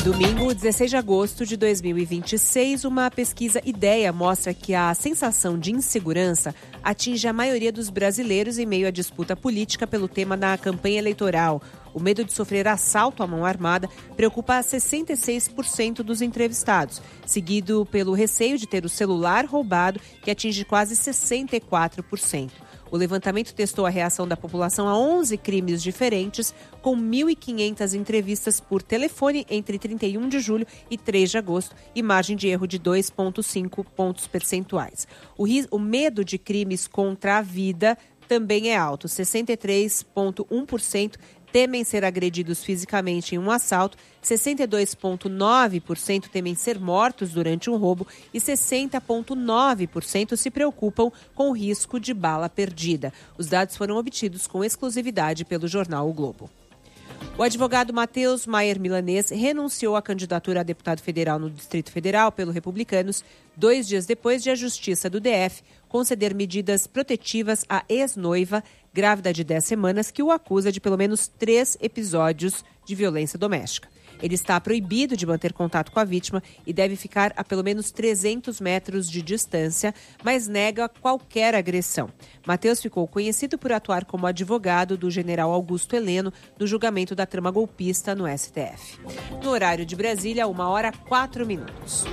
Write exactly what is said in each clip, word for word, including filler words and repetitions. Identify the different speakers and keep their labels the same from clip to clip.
Speaker 1: Domingo, dezesseis de agosto de dois mil e vinte e seis, uma pesquisa IDEA mostra que a sensação de insegurança atinge a maioria dos brasileiros em meio à disputa política pelo tema na campanha eleitoral. O medo de sofrer assalto à mão armada preocupa sessenta e seis por cento dos entrevistados, seguido pelo receio de ter o celular roubado, que atinge quase sessenta e quatro por cento. O levantamento testou a reação da população a onze crimes diferentes, com mil e quinhentas entrevistas por telefone entre trinta e um de julho e três de agosto, e margem de erro de dois vírgula cinco pontos percentuais. O, ris- o medo de crimes contra a vida também é alto. sessenta e três vírgula um por cento temem ser agredidos fisicamente em um assalto, sessenta e dois vírgula nove por cento temem ser mortos durante um roubo e sessenta vírgula nove por cento se preocupam com o risco de bala perdida. Os dados foram obtidos com exclusividade pelo jornal O Globo. O advogado Matheus Maier Milanês renunciou à candidatura a deputado federal no Distrito Federal pelo Republicanos, dois dias depois de a Justiça do D F conceder medidas protetivas à ex-noiva, grávida de dez semanas, que o acusa de pelo menos três episódios de violência doméstica. Ele está proibido de manter contato com a vítima e deve ficar a pelo menos trezentos metros de distância, mas nega qualquer agressão. Matheus ficou conhecido por atuar como advogado do general Augusto Heleno no julgamento da trama golpista no S T F. No horário de Brasília, uma hora quatro minutos.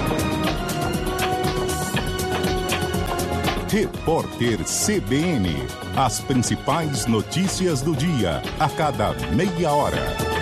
Speaker 2: Repórter C B N. As principais notícias do dia, a cada meia hora.